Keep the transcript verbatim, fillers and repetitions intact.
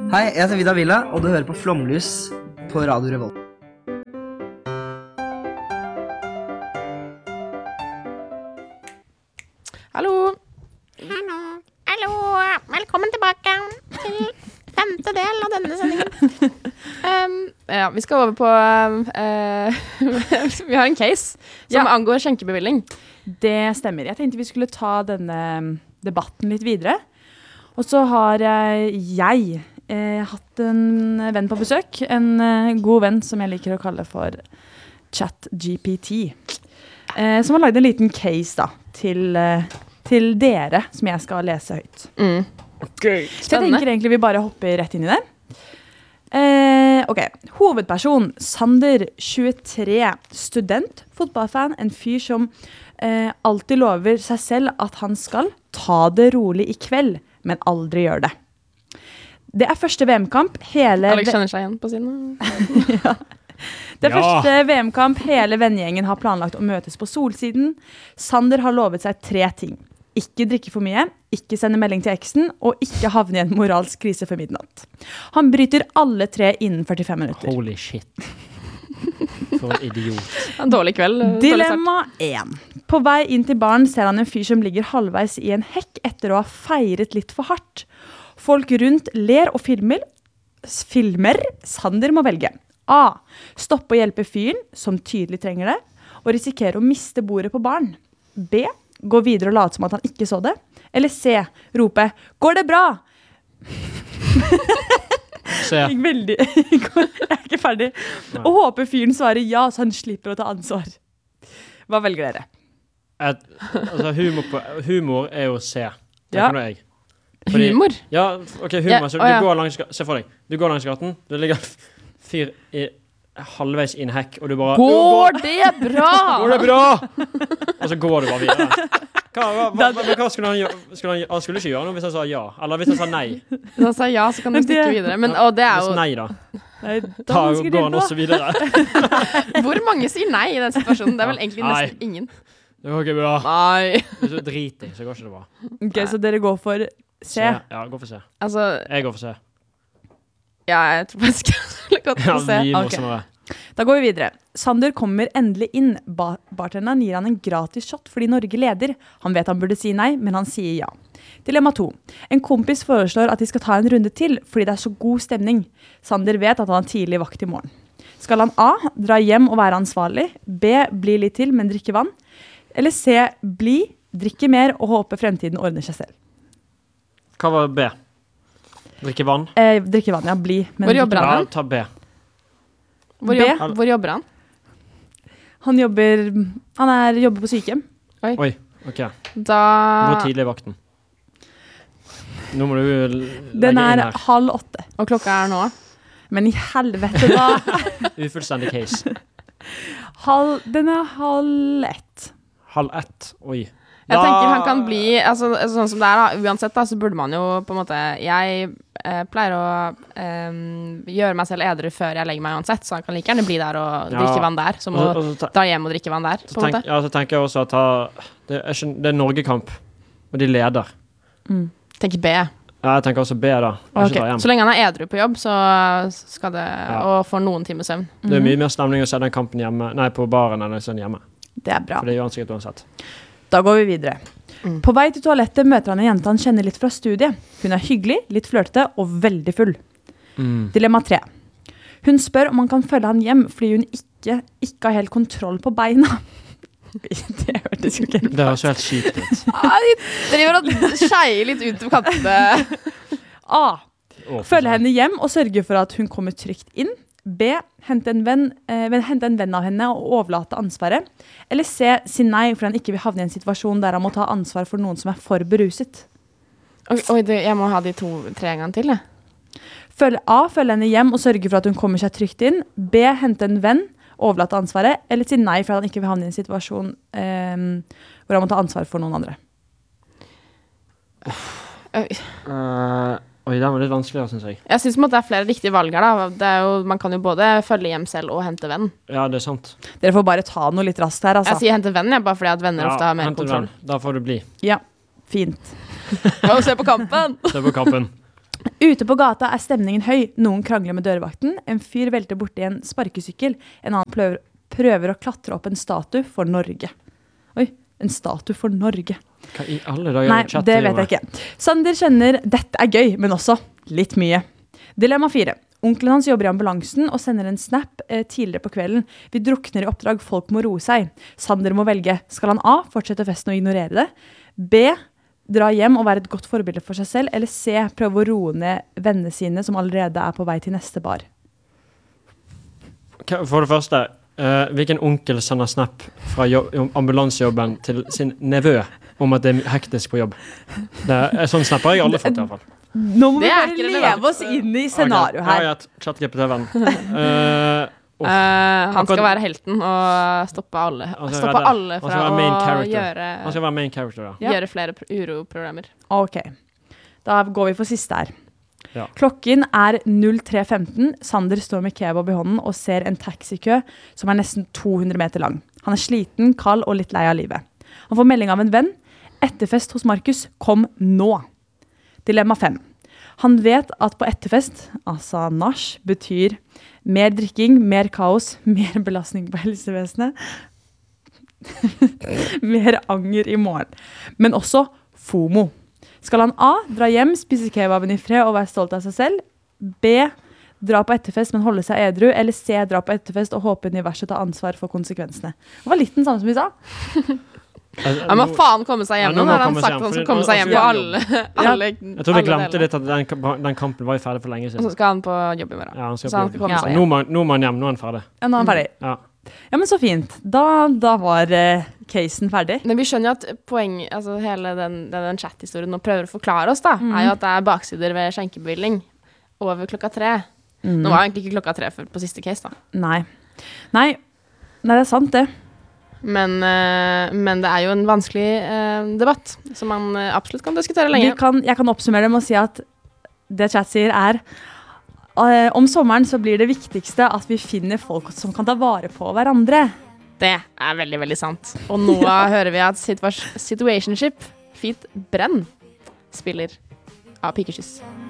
Hei, jeg heter Vidar Villa, og du hører på Flomlys på Radio Revolt. Hallo. Hallo. Hallo. Velkommen tilbake til femte del av denne sendingen. Um, ja, vi skal over på uh, vi har en case som ja. angår skjenkebevilling. Det stemmer. Jeg tenkte vi skulle ta denne debatten litt videre. Og så har jeg, jeg eh, hatt en venn på besøk. En eh, god venn som jeg liker å kalle for ChatGPT. Eh, som har laget en liten case da, til, eh, til dere, som jeg skal lese høyt. Mm. Okay. Så jeg tenker egentlig vi bare hopper rett inn i det. Eh, ok, hovedperson Sander, tjuetre, student, fotballfan, en fyr som eh, alltid lover seg selv at han skal ta det rolig i kveld, men aldri gjør det. Det er første V M-kamp hele... Alex kjenner seg igjen på siden. ja. Det er ja. første V M-kamp hele vennegjengen har planlagt å møtes på Solsiden. Sander har lovet seg tre ting. Ikke drikke for mye, ikke sende melding til eksen, og ikke havne i en moralsk krise for midnatt. Han bryter alle tre innen førtifem minutter. Holy shit. For en idiot. En dårlig kveld. Dilemma én. På vei inn til baren ser han en fyr som ligger halvveis i en hekk etter å ha feiret litt for hardt. Folk rundt ler og filmer. Filmer. Sander må velge. A. Stoppe og hjelpe fyren, som tydelig trenger det, og risikere å miste bordet på baren. B. Gå videre og late som at han ikke så det. Eller C. Rope, går det bra? Se. Jeg, veldig, jeg er ikke ferdig. Nei. Og håper fyren svarer ja, så han slipper å ta ansvar. Hva velger dere? Et, altså humor, på, humor er jo C. Ja. Jeg. Fordi, humor? Ja, ok, humor. Ja, så å, du ja. går langs, se for deg. Du går langs gaten, det ligger fyr i halvveis i en hekk, og du bare... Går det bra? Går det bra? Og så går du bare videre. Hva, hva, hva, hva, hva skulle han gjøre? Skulle han, han skulle ikke gjøre noe hvis han sa ja, eller hvis han sa nei. Hvis han sa ja, så kan du stikke videre. Men, og det er jo... Hvis nei da. Nei, da da går han også videre. Hvor mange sier nei i den situasjonen? Det er vel egentlig nesten nei. ingen. Det går ikke bra. Nei. Hvis du driter i, så går ikke det bra. Ok, så dere går for C? C. Ja, gå for C. Altså... Jeg går for C. Ja, jeg tror faktisk jeg skulle gått for C. Ja, mye morsommere. Okay. Da går vi videre. Sander kommer endelig inn. Ba- bartenderen gir han en gratis shot fordi Norge leder. Han vet han burde si nei, men han sier ja. Dilemma to. En kompis foreslår at de skal ta en runde til fordi det er så god stemning. Sander vet at han har tidlig vakt i morgen. Skal han A. Dra hjem og være ansvarlig? B. Bli litt til, men drikke vann? Eller C. Bli, drikke mer og håpe fremtiden ordner seg selv? Hva var B? Drikke vann? Eh, drikke vann, ja. Bli. Men Hvor jobber han? Ja, ta B. Hvor, jobb, hvor jobber han? Han jobber, han er, jobber på sykehjem. Oi. Oi, ok. Da... Hvor tidlig er vakten? Nå må du legge Den er inn her. halv åtte. Og klokka er nå? Men i helvete da. Ufullstendig case. halv, den er halv ett. Halv ett, oi. Jeg tenker han kan bli, altså, sånn som det er da, uansett da, så burde man jo på en måte, jeg eh, pleier å eh, gjøre meg selv edru før jeg legger meg uansett, så han kan like gjerne bli der og Ja. drikke vann der, som å Og så- og så ta- dra hjem og drikke vann der, Så på en tenk, måte. ja, så tenker jeg også at ha, det, er, ikke- det er Norgekamp, og de leder. Mm. Tenker B. Ja, jeg tenker også B da. Ikke Ok, dra hjem. Så lenge han er edru på jobb, så skal det, Ja. og får noen timer søvn. Det er mye mer stemning å se den kampen hjemme, nei, på baren enn å se den hjemme. Det er bra. For det gjør han sikkert uansett. Da går vi videre. Mm. På vei til toalettet møter han en jente han kjenner litt fra studiet. Hun er hyggelig, litt flørtete og veldig full. Mm. Dilemma tre. Hun spør om han kan følge han hjem fordi hun ikke, ikke har helt kontroll på beina. Det hørtes jo ikke helt Det høres jo helt sykt ut. Ah, de driver og skeier litt ut av kantene. A. Å, for Følge faen. henne hjem og sørge for at hun kommer trygt inn. B. Hente en venn, eh, hente en venn av henne og overlate ansvaret. Eller C. Si nei for han ikke vil havne i en situasjon der han må ta ansvar for noen som er for beruset. Oi, oi det, jeg må ha de to, tre en gang til, jeg. Følge A. Følge henne hjem og sørge for at hun kommer seg trygt inn. B. Hente en venn, overlate ansvaret. Eller si nei for at han ikke vil havne i en situasjon eh, hvor han må ta ansvar for noen andre. Oi. Uh, oi, det var litt vanskeligere, synes jeg. Jeg synes det er flere riktige valg her da. Det er jo, man kan jo både følge hjem selv og hente venn. Ja, det er sant. Dere får bare ta noe litt raskt her, altså. Jeg sier hente venn, jeg, bare fordi at venner ofte har mer hent en kontroll. venn. Da får du bli. Ja, fint. Ja, og se på kampen! Se på kampen. Ute på gata er stemningen høy. Noen krangler med dørvakten. En fyr velter borti en sparkesykkel. En annen prøver, prøver å klatre opp en statue for Norge. Oi, en statue for Norge. Hva i alle dager Nei, chatter det de vet med? jeg ikke. Sander kjenner dette er gøy, men også litt mye. Dilemma fire. Onkelen hans jobber i ambulansen og sender en snap eh, tidligere på kvelden. Vi drukner i oppdrag, folk må roe seg. Sander må velge. Skal han A, fortsette festen og ignorere det? B, dra hjem og være et godt forbilde for seg selv? Eller C, prøve å roe ned vennene sine som allerede er på vei til neste bar? Hva- For det første, uh, hvilken onkel sender snap fra jobb, ambulansejobben til sin nevø om at det er hektisk på jobb? Det er, sånn snapper har jeg aldri fått i hvert fall. Nå må Det vi er bare ikke leve relevant. oss inn i scenario Ok, her. Ja, ja, chat-G P T-venn. Uh, Eh, han skal Akkurat- være helten og stoppe alle, Han skal stoppe redde. alle Han fra skal være main å character. gjøre, Han skal være main character, da. Ja. gjøre flere pro- uroprogrammer. Ok, da går vi for siste her. Ja. Klokken er null tre femten. Sander står med kebab i hånden og ser en taxikø som er nesten to hundre meter lang. Han er sliten, kald og litt lei av livet. Han får melding av en venn. Etterfest hos Markus, kom nå. Dilemma fem. Han vet at på etterfest, altså nach, betyr mer drikking, mer kaos, mer belastning på helsevesenet, mer anger i morgen. Men også FOMO. Skal han A, dra hjem, spise kebaben i fred og være stolt av seg selv? B, dra på etterfest, men holde seg edru? Eller C, dra på etterfest og håpe universet tar ansvar for konsekvensene? Det var litt den samme som vi sa. Altså, Han må nå- faen komme seg Ja, hjem nå nå, må har han han komme sagt seg at han hjem, skal fordi komme nå- seg hjem nå på skal alle, Ja. alle Jeg tror vi alle glemte delene. litt at den, kamp- den kampen var jo ferdig for lenge Og så siden. skal han på jobb i morgen. Ja, han skal Så han på skal jobb. komme Så seg nå hjem. må, nå må han hjem, nå er han ferdig. Ja, nå er han ferdig. Ja. Ja, men så fint. Da, da var eh, casen ferdig. Men vi skjønner jo at poeng, altså hele den, den, den chat-historien nå prøver å forklare oss da, er jo at det er baksider ved skjenkebevilling over klokka tre. Nå var egentlig ikke klokka tre før på siste case da. Nei. Nei. Nei, det er sant det. Men, eh, men det er jo en vanskelig eh, debatt, som man eh, absolutt kan diskutere Vi lenge. kan, jeg kan oppsummere det med å si at det chat sier er eh, om sommeren så blir det viktigste at vi finner folk som kan ta vare på hverandre. Det er veldig, veldig sant. Og nå hører vi at situa- Situationship, Feet Brenn, spiller av Pikekyss.